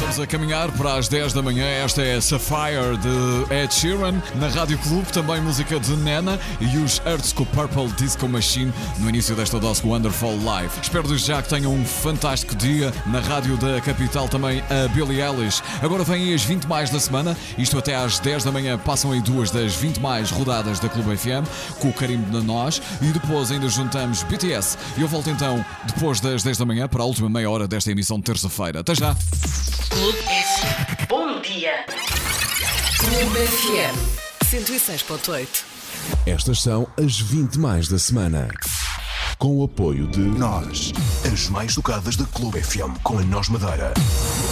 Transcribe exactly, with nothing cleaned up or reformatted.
Estamos a caminhar para as dez da manhã. Esta é Sapphire de Ed Sheeran na Rádio Clube, também música de Nena e os Earths com Purple Disco Machine no início desta dose Wonderful Life. Espero desde já que tenham um fantástico dia. Na rádio da capital também a Billie Eilish. Agora vêm as vinte mais da semana, isto até às dez da manhã passam aí duas das vinte mais rodadas da Clube F M com o carimbo de nós e depois ainda juntamos B T S. E eu volto então depois das dez da manhã para a última meia hora desta emissão de terça-feira. Até já! Clube F M. Bom dia. Clube F M cento e seis ponto oito. Estas são as vinte mais da semana. Com o apoio de Nós, as mais tocadas da Clube F M com a Nós Madeira.